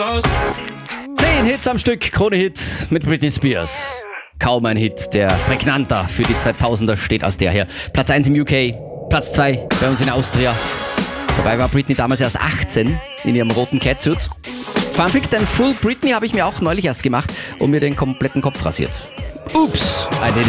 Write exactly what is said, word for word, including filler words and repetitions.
Zehn Hits am Stück, Krone-Hit mit Britney Spears. Kaum ein Hit, der prägnanter für die zweitausender steht als der hier. Platz eins im U K, Platz zwei bei uns in Austria. Dabei war Britney damals erst achtzehn in ihrem roten Catsuit. Funfact, ein Full Britney habe ich mir auch neulich erst gemacht und mir den kompletten Kopf rasiert. Ups, I did it.